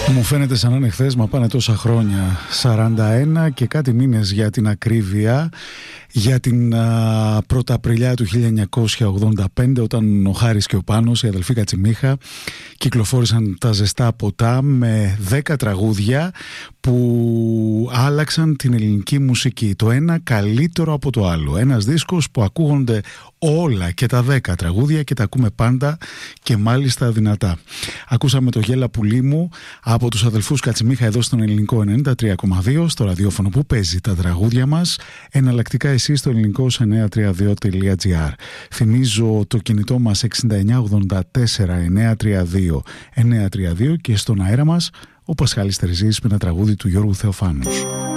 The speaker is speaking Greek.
Μου φαίνεται σαν να είναι χθες, μα πάνε τόσα χρόνια. 41 και κάτι μήνες για την ακρίβεια, για την 1η Απριλιά του 1985, όταν ο Χάρης και ο Πάνος, οι αδελφοί Κατσιμίχα, κυκλοφόρησαν τα ζεστά ποτά με 10 τραγούδια που άλλαξαν την ελληνική μουσική. Το ένα καλύτερο από το άλλο. Ένας δίσκος που ακούγονται όλα και τα 10 τραγούδια και τα ακούμε πάντα και μάλιστα δυνατά. Ακούσαμε το «Γέλα πουλί μου» από τους αδελφούς Κατσιμίχα εδώ στον Ελληνικό 93,2, στο ραδιόφωνο που παίζει τα τραγούδια μας. Εναλλακτικά εσείς στο ελληνικός 932.gr. Θυμίζω το κινητό μας 6984-932-932 και στον αέρα μας ο Πασχάλης Τερζής με ένα τραγούδι του Γιώργου Θεοφάνους.